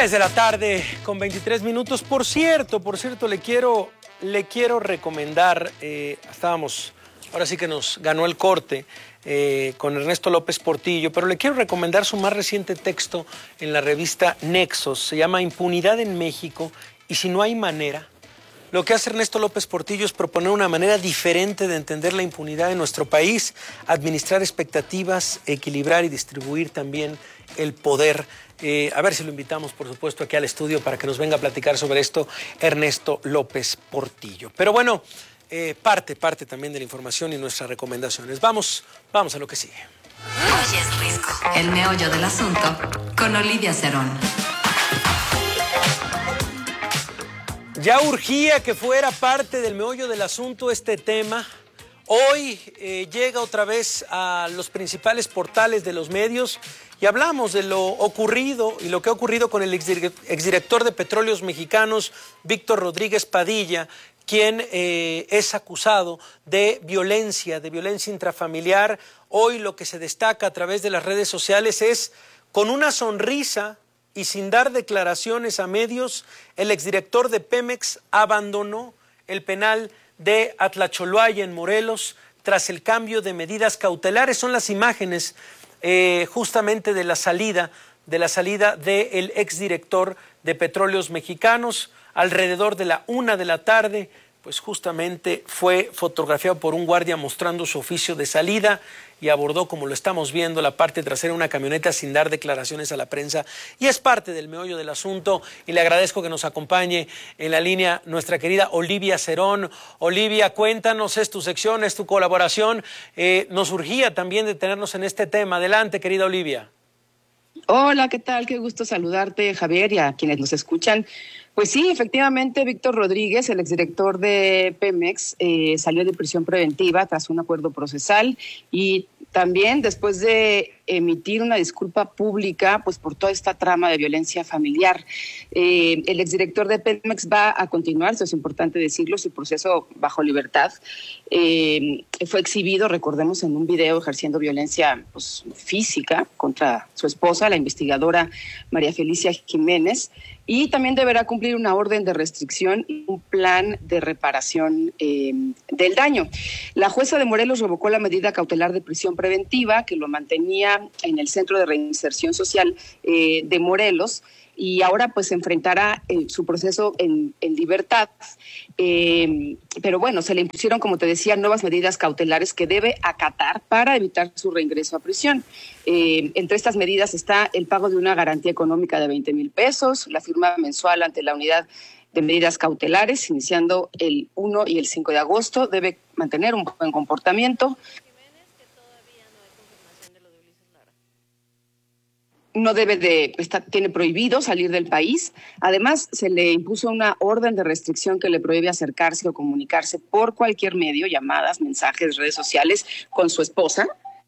3:23 p.m. Por cierto, le quiero recomendar, ahora sí que nos ganó el corte con Ernesto López Portillo, pero le quiero recomendar su más reciente texto en la revista Nexos. Se llama Impunidad en México y si no hay manera. Lo que hace Ernesto López Portillo es proponer una manera diferente de entender la impunidad en nuestro país, administrar expectativas, equilibrar y distribuir también el poder. A ver si lo invitamos, por supuesto, aquí al estudio para que nos venga a platicar sobre esto Ernesto López Portillo. Pero bueno, parte también de la información y nuestras recomendaciones. Vamos a lo que sigue. Hoy es Risco, el meollo del asunto, con Olivia Cerón. Ya urgía que fuera parte del meollo del asunto este tema. Hoy llega otra vez a los principales portales de los medios y hablamos de lo ocurrido y lo que ha ocurrido con el exdirector de Petróleos Mexicanos, Víctor Rodríguez Padilla, quien es acusado de violencia intrafamiliar. Hoy lo que se destaca a través de las redes sociales es, con una sonrisa y sin dar declaraciones a medios, el exdirector de Pemex abandonó el penal de Atlacholoaya en Morelos tras el cambio de medidas cautelares. Son las imágenes justamente de la salida del exdirector de Petróleos Mexicanos. Alrededor de la 1 de la tarde, pues justamente fue fotografiado por un guardia mostrando su oficio de salida y abordó, como lo estamos viendo, la parte trasera de una camioneta sin dar declaraciones a la prensa. Y es parte del meollo del asunto y le agradezco que nos acompañe en la línea nuestra querida Olivia Cerón. Olivia, cuéntanos, es tu sección, es tu colaboración. Nos urgía también detenernos en este tema. Adelante, querida Olivia. Hola, ¿qué tal? Qué gusto saludarte, Javier, y a quienes nos escuchan. Pues sí, efectivamente, Víctor Rodríguez, el exdirector de Pemex, salió de prisión preventiva tras un acuerdo procesal y también después de emitir una disculpa pública pues por toda esta trama de violencia familiar. El exdirector de Pemex va a continuar, eso es importante decirlo, su proceso bajo libertad. Fue exhibido, recordemos, en un video ejerciendo violencia pues, física contra su esposa, la investigadora María Felicia Jiménez, y también deberá cumplir una orden de restricción y un plan de reparación del daño. La jueza de Morelos revocó la medida cautelar de prisión preventiva que lo mantenía en el Centro de Reinserción Social de Morelos, y ahora pues enfrentará su proceso en libertad. Pero bueno, se le impusieron, como te decía, nuevas medidas cautelares que debe acatar para evitar su reingreso a prisión. Entre estas medidas está el pago de una garantía económica de 20,000 pesos, la firma mensual ante la unidad de medidas cautelares, iniciando el 1 y el 5 de agosto, debe mantener un buen comportamiento. No tiene prohibido salir del país. Además, se le impuso una orden de restricción que le prohíbe acercarse o comunicarse por cualquier medio, llamadas, mensajes, redes sociales, con su esposa.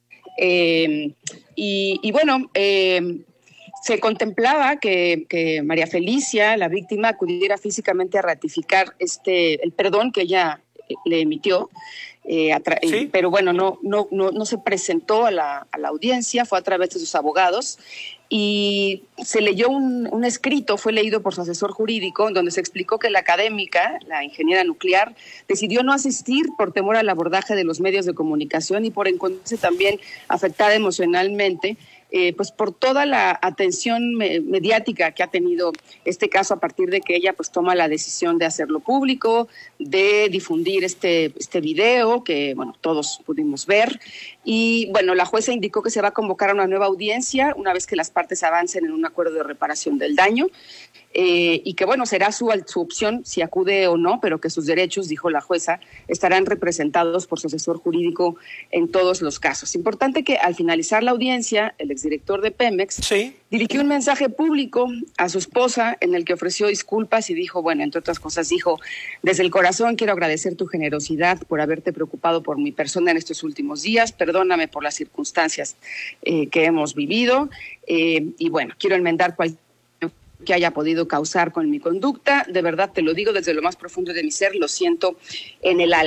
Se contemplaba que María Felicia, la víctima, acudiera físicamente a ratificar el perdón que ella le emitió. ¿Sí? Pero bueno, no se presentó a la audiencia, fue a través de sus abogados y se leyó un escrito, fue leído por su asesor jurídico, donde se explicó que la académica, la ingeniera nuclear, decidió no asistir por temor al abordaje de los medios de comunicación y por encontrarse también afectada emocionalmente, pues por toda la atención mediática que ha tenido este caso a partir de que ella pues toma la decisión de hacerlo público, de difundir este video que bueno todos pudimos ver. Y bueno, la jueza indicó que se va a convocar a una nueva audiencia una vez que las partes avancen en un acuerdo de reparación del daño. Y que bueno, será su opción si acude o no, pero que sus derechos, dijo la jueza, estarán representados por su asesor jurídico en todos los casos. Importante que al finalizar la audiencia, el exdirector de Pemex dirigió un mensaje público a su esposa en el que ofreció disculpas y dijo, bueno, entre otras cosas dijo: desde el corazón quiero agradecer tu generosidad por haberte preocupado por mi persona en estos últimos días, perdóname por las circunstancias que hemos vivido y bueno, quiero enmendar cualquier que haya podido causar con mi conducta. De verdad te lo digo desde lo más profundo de mi ser, lo siento en el alma.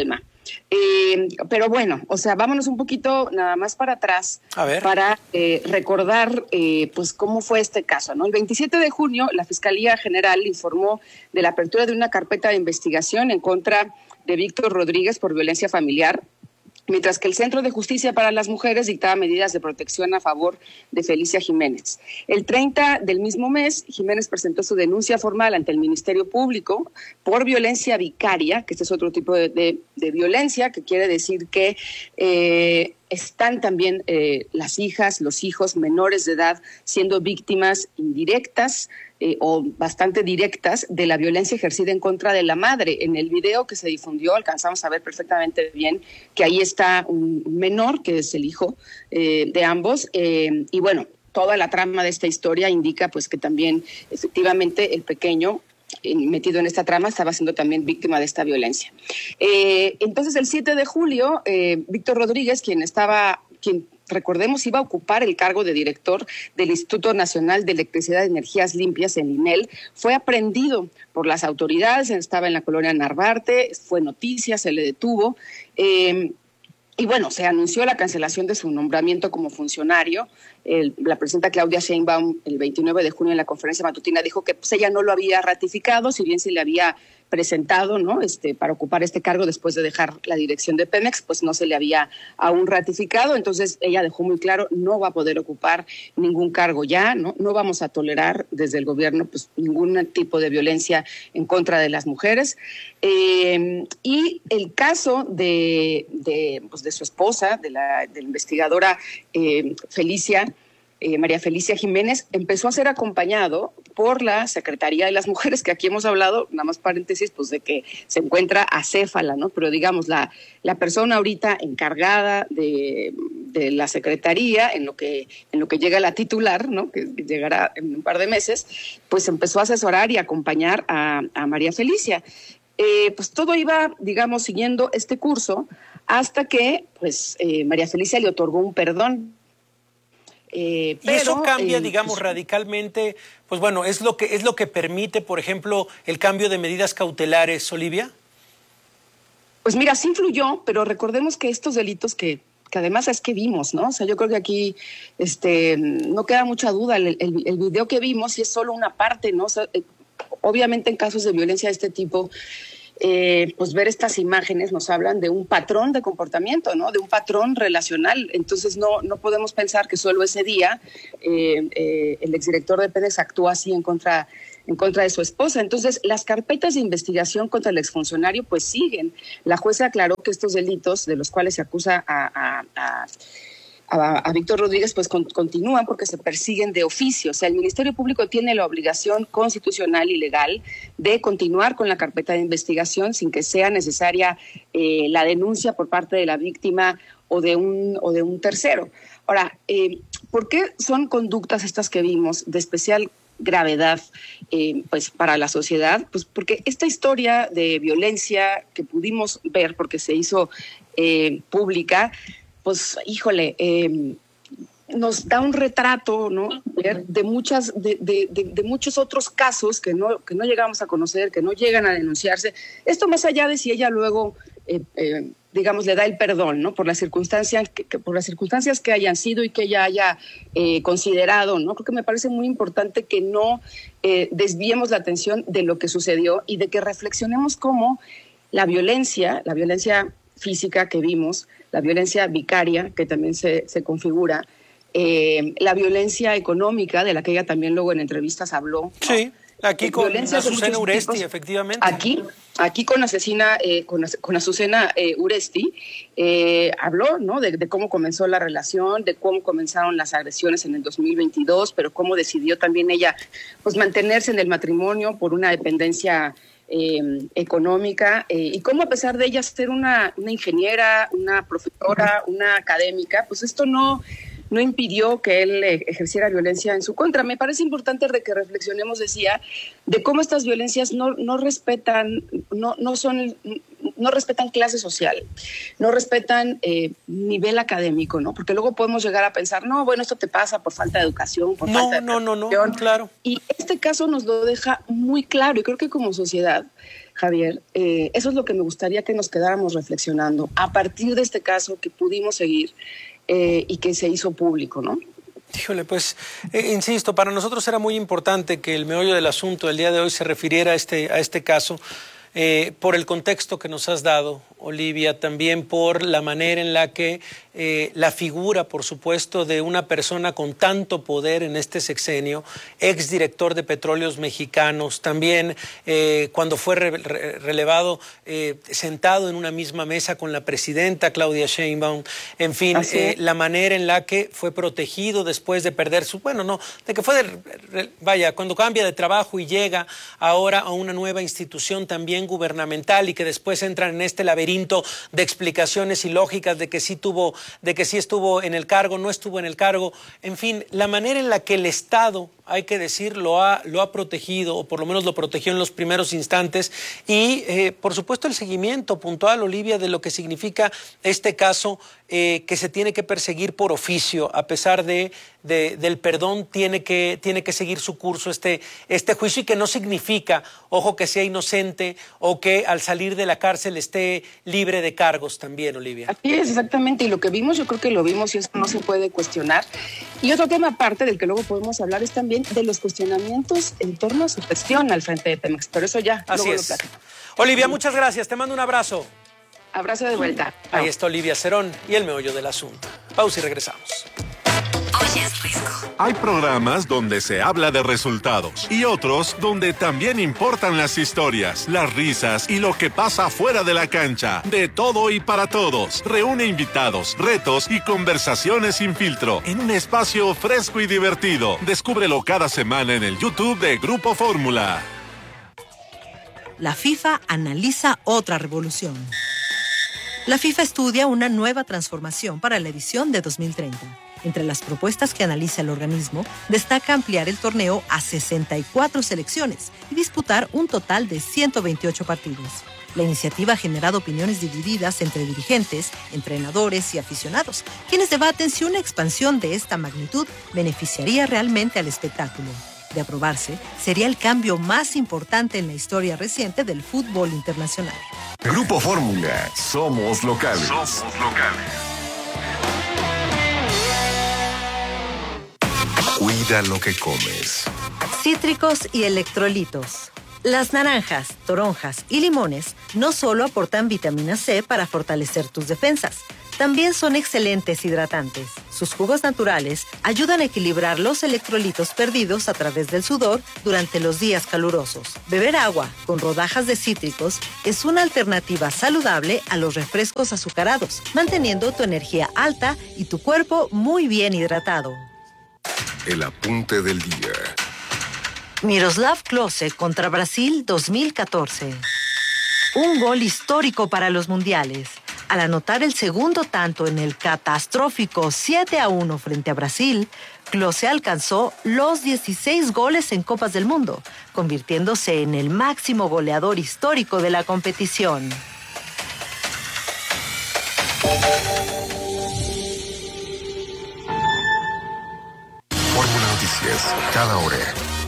Pero bueno, o sea, vámonos un poquito nada más para atrás para recordar pues cómo fue este caso, ¿no? El 27 de junio, la Fiscalía General informó de la apertura de una carpeta de investigación en contra de Víctor Rodríguez por violencia familiar, mientras que el Centro de Justicia para las Mujeres dictaba medidas de protección a favor de Felicia Jiménez. El 30 del mismo mes, Jiménez presentó su denuncia formal ante el Ministerio Público por violencia vicaria, que este es otro tipo de violencia, que quiere decir que están también las hijas, los hijos menores de edad siendo víctimas indirectas o bastante directas de la violencia ejercida en contra de la madre. En el video que se difundió alcanzamos a ver perfectamente bien que ahí está un menor, que es el hijo de ambos, y bueno, toda la trama de esta historia indica pues que también efectivamente el pequeño metido en esta trama estaba siendo también víctima de esta violencia. Entonces el 7 de julio, Víctor Rodríguez, quien recordemos, iba a ocupar el cargo de director del Instituto Nacional de Electricidad y Energías Limpias, el INEL, fue aprehendido por las autoridades, estaba en la colonia Narvarte, fue noticia, se le detuvo, y bueno, se anunció la cancelación de su nombramiento como funcionario. La presidenta Claudia Sheinbaum, el 29 de junio en la conferencia matutina, dijo que pues, ella no lo había ratificado, si bien se le había presentado, ¿no? Para ocupar este cargo después de dejar la dirección de Pemex, pues no se le había aún ratificado. Entonces ella dejó muy claro, no va a poder ocupar ningún cargo ya, ¿no? No vamos a tolerar desde el gobierno pues ningún tipo de violencia en contra de las mujeres. Y el caso de su esposa, de la investigadora María Felicia Jiménez, empezó a ser acompañado por la Secretaría de las Mujeres, que aquí hemos hablado, nada más paréntesis, pues de que se encuentra acéfala, ¿no? Pero digamos, la persona ahorita encargada de la Secretaría, en lo que llega la titular, ¿no? Que llegará en un par de meses, pues empezó a asesorar y acompañar a María Felicia. Pues todo iba, digamos, siguiendo este curso hasta que, pues, María Felicia le otorgó un perdón. Y eso cambia, digamos, radicalmente, pues bueno, es lo que permite, por ejemplo, el cambio de medidas cautelares, Olivia. Pues mira, sí influyó, pero recordemos que estos delitos que además es que vimos, ¿no? O sea, yo creo que aquí no queda mucha duda, el video que vimos y es solo una parte, ¿no? O sea, obviamente en casos de violencia de este tipo, pues ver estas imágenes nos hablan de un patrón de comportamiento, ¿no? De un patrón relacional. Entonces no podemos pensar que solo ese día el exdirector de Pemex actuó así en contra de su esposa. Entonces las carpetas de investigación contra el exfuncionario pues siguen. La jueza aclaró que estos delitos de los cuales se acusa a Víctor Rodríguez pues continúan porque se persiguen de oficio. O sea, el Ministerio Público tiene la obligación constitucional y legal de continuar con la carpeta de investigación sin que sea necesaria la denuncia por parte de la víctima o de un tercero. Ahora, ¿por qué son conductas estas que vimos de especial gravedad pues para la sociedad? Pues porque esta historia de violencia que pudimos ver porque se hizo pública, pues, híjole, nos da un retrato, ¿no? De muchos otros casos que no llegamos a conocer, que no llegan a denunciarse. Esto más allá de si ella luego, digamos, le da el perdón, ¿no? Por las circunstancias que hayan sido y que ella haya considerado, ¿no? Creo que me parece muy importante que no desviemos la atención de lo que sucedió y de que reflexionemos cómo la violencia física que vimos, la violencia vicaria que también se configura, la violencia económica de la que ella también luego en entrevistas habló, ¿no? Sí, aquí con Azucena Uresti, tipos, efectivamente. Aquí con Azucena Uresti habló, ¿no? de cómo comenzó la relación, de cómo comenzaron las agresiones en el 2022, pero cómo decidió también ella pues mantenerse en el matrimonio por una dependencia económica, y cómo a pesar de ella ser una ingeniera, una profesora, una académica, pues esto no impidió que él ejerciera violencia en su contra. Me parece importante de que reflexionemos, decía, de cómo estas violencias no respetan, no no respetan clase social, no respetan nivel académico, ¿no? Porque luego podemos llegar a pensar, no, bueno, esto te pasa por falta de educación, por falta de preparación. Claro. Y este caso nos lo deja muy claro, y creo que como sociedad, Javier, eso es lo que me gustaría que nos quedáramos reflexionando a partir de este caso que pudimos seguir y que se hizo público, ¿no? Híjole, pues, insisto, para nosotros era muy importante que el meollo del asunto el día de hoy se refiriera a este caso, por el contexto que nos has dado, Olivia, también por la manera en la que la figura, por supuesto, de una persona con tanto poder en este sexenio, exdirector de Petróleos Mexicanos, también cuando fue relevado, sentado en una misma mesa con la presidenta Claudia Sheinbaum, en fin, la manera en la que fue protegido después de perder cuando cambia de trabajo y llega ahora a una nueva institución también gubernamental y que después entran en este laberinto de explicaciones ilógicas de que sí estuvo en el cargo, no estuvo en el cargo, en fin, la manera en la que el Estado, hay que decir, lo ha protegido, o por lo menos lo protegió en los primeros instantes, y por supuesto el seguimiento puntual, Olivia, de lo que significa este caso, que se tiene que perseguir por oficio, a pesar del perdón, tiene que seguir su curso este juicio, y que no significa, ojo, que sea inocente o que al salir de la cárcel esté libre de cargos también, Olivia. Así es, exactamente, y lo que vimos, yo creo que lo vimos y eso no se puede cuestionar. Y otro tema aparte del que luego podemos hablar es también de los cuestionamientos en torno a su gestión al frente de Pemex, pero eso ya Así luego es. lo platico. Olivia, muchas gracias, te mando un abrazo. Abrazo de vuelta. Ahí está Olivia Cerón y el meollo del asunto. Pausa y regresamos. Hoy es Risco. Hay programas donde se habla de resultados y otros donde también importan las historias, las risas y lo que pasa fuera de la cancha. De todo y para todos. Reúne invitados, retos y conversaciones sin filtro en un espacio fresco y divertido. Descúbrelo cada semana en el YouTube de Grupo Fórmula. La FIFA analiza otra revolución. La FIFA estudia una nueva transformación para la edición de 2030. Entre las propuestas que analiza el organismo, destaca ampliar el torneo a 64 selecciones y disputar un total de 128 partidos. La iniciativa ha generado opiniones divididas entre dirigentes, entrenadores y aficionados, quienes debaten si una expansión de esta magnitud beneficiaría realmente al espectáculo. De aprobarse, sería el cambio más importante en la historia reciente del fútbol internacional. Grupo Fórmula, somos locales. Somos locales. Cuida lo que comes. Cítricos y electrolitos. Las naranjas, toronjas y limones no solo aportan vitamina C para fortalecer tus defensas, también son excelentes hidratantes. Sus jugos naturales ayudan a equilibrar los electrolitos perdidos a través del sudor durante los días calurosos. Beber agua con rodajas de cítricos es una alternativa saludable a los refrescos azucarados, manteniendo tu energía alta y tu cuerpo muy bien hidratado. El apunte del día. Miroslav Klose contra Brasil 2014. Un gol histórico para los mundiales. Al anotar el segundo tanto en el catastrófico 7-1 frente a Brasil, Klose alcanzó los 16 goles en Copas del Mundo, convirtiéndose en el máximo goleador histórico de la competición. Fórmula Noticias, cada hora.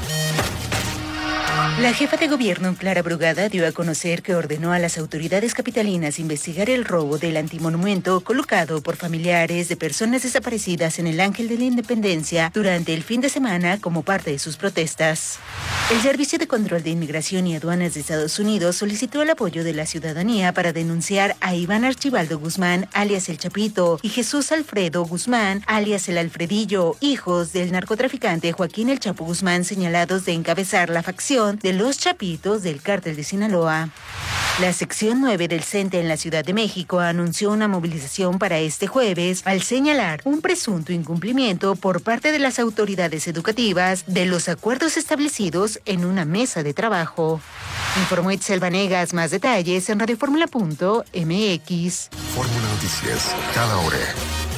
La jefa de gobierno, Clara Brugada, dio a conocer que ordenó a las autoridades capitalinas investigar el robo del antimonumento colocado por familiares de personas desaparecidas en el Ángel de la Independencia durante el fin de semana como parte de sus protestas. El Servicio de Control de Inmigración y Aduanas de Estados Unidos solicitó el apoyo de la ciudadanía para denunciar a Iván Archibaldo Guzmán, alias El Chapito, y Jesús Alfredo Guzmán, alias El Alfredillo, hijos del narcotraficante Joaquín El Chapo Guzmán, señalados de encabezar la facción de los Chapitos del Cártel de Sinaloa. La sección 9 del CENTE en la Ciudad de México anunció una movilización para este jueves al señalar un presunto incumplimiento por parte de las autoridades educativas de los acuerdos establecidos en una mesa de trabajo. Informó Itzel Vanegas. Más detalles en radioformula.mx. Fórmula Noticias, cada hora.